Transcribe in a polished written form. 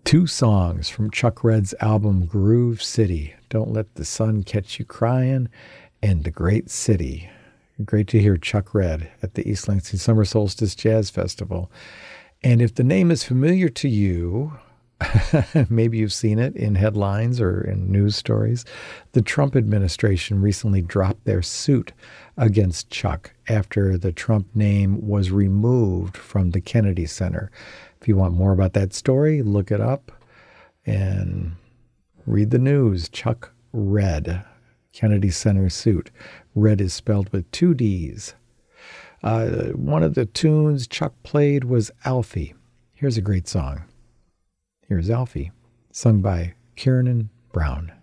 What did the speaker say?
Two songs from Chuck Redd's album Groove City, Don't Let the Sun Catch You Crying, and The Great City. Great to hear Chuck Redd at the East Lansing Summer Solstice Jazz Festival. And if the name is familiar to you, maybe you've seen it in headlines or in news stories, the Trump administration recently dropped their suit against Chuck after the Trump name was removed from the Kennedy Center. If you want more about that story, look it up and read the news. Chuck Redd, Kennedy Center suit. Redd is spelled with two D's. One of the tunes Chuck played was Alfie. Here's a great song. Here's Alfie, sung by Kiernan Brown.